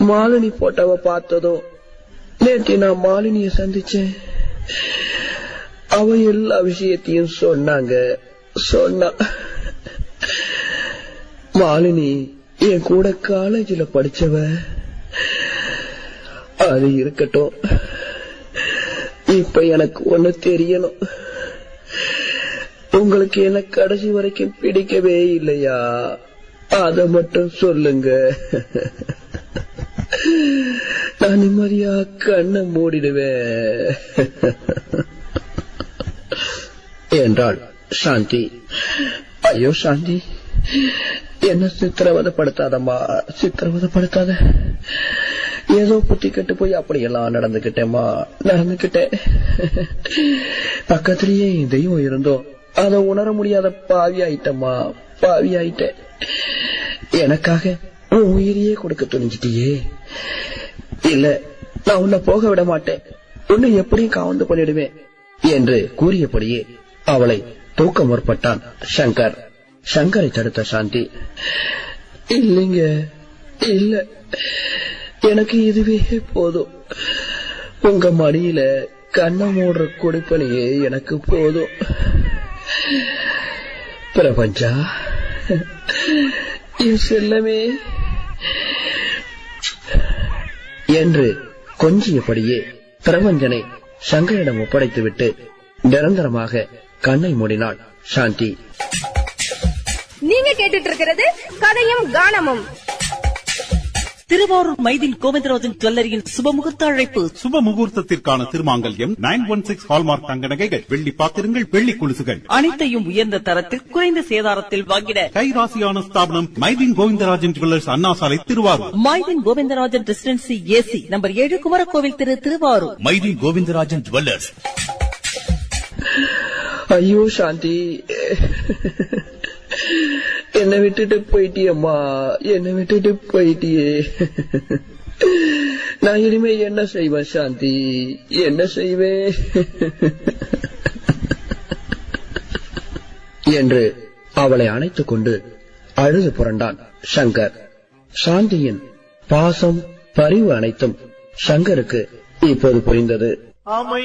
மாலினி போட்டோவை பார்த்ததும் நேற்று நான் மாலினிய சந்திச்சேன். அவ எல்லா விஷயத்தையும் சொன்னா மாலினி என் கூட காலேஜில படிச்சவ. அது இருக்கட்டும், இப்ப எனக்கு ஒண்ணு தெரியணும். உங்களுக்கு என்ன கடைசி வரைக்கும் பிடிக்கவே இல்லையா? அத மட்டும் சொல்லுங்க. நான் நிம்மதியா கண்ணை மூடிடுவேன் என்றாள் சாந்தி. ஐயோ சாந்தி, என்ன சித்திரவதைப்படுத்தாதம்மா, சித்திரவதைப்படுத்தாத. ஏதோ புத்தி கெட்டு போய் அப்படியெல்லாம் நடந்துகிட்டேன். பக்கத்திலேயே தெய்வம் இருந்தோம், அதை உணர முடியாத பாவி ஆயிட்டேன். எனக்காக உன் உயிரையே கொடுக்க துணிஞ்சிட்டியே. இல்ல, நான் உன்னை போக விட மாட்டேன், உன்னை எப்படியும் காவந்து பண்ணிடுவேன் என்று கூறியபடியே அவளை தூக்க முற்பட்டான் சங்கர். சங்கரை தடுத்த சாந்தி, இல்லைங்க, இல்ல, எனக்கு இதுவே போதும். உங்க மடியில கண்ணை மூடுற கொடுப்பனையே எனக்கு போதும். பிரபஞ்சா, என் செல்லமே என்று கொஞ்சியபடியே பிரபஞ்சனை சங்கரிடம் ஒப்படைத்துவிட்டு நிரந்தரமாக கண்ணை மூடினாள் சாந்தி. நீங்க கேட்டுட்டு இருக்கிறது கதையும் கானமும். திருவாரூர் மைதின் கோவிந்தராஜன் ஜுவல்லரியின் சுபமுகூர்த்த அழைப்பு. சுபமுகூர்த்தத்திற்கான திருமாங்கல்யம் 916 ஹால்மார்க் தங்க நகைகள், வெள்ளி பாத்திரங்கள், வெள்ளி கொலுசுகள் அனைத்தையும் உயர்ந்த தரத்தில் குறைந்த சேதாரத்தில் வாங்கிட கைராசியான ஸ்தாபனம் மைதின் கோவிந்தராஜன் ஜுவல்லர்ஸ், அண்ணா சாலை, Thiruvarur. Mydeen Govindarajan residency AC, number 7, Kumarakovil திரு, திருவாரூர். மைதின் கோவிந்தராஜன் ஜுவல்லர்ஸ். ஐயோ சாந்தி, என்னை விட்டுட்டு போயிட்டியம்மா, என்னை விட்டுட்டு போயிட்டியே. நான் இனிமே என்ன செய்வேன் சாந்தி, என்ன செய்வேன் என்று அவளை அணைத்துக் கொண்டு அழுது புரண்டான் சங்கர். சாந்தியின் பாசம், பரிவு அனைத்தும் சங்கருக்கு இப்போது புரிந்தது.